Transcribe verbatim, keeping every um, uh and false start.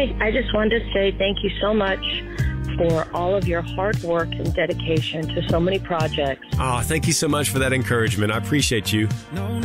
Hi, I just wanted to say thank you so much for all of your hard work and dedication to so many projects. Oh, thank you so much for that encouragement. I appreciate you.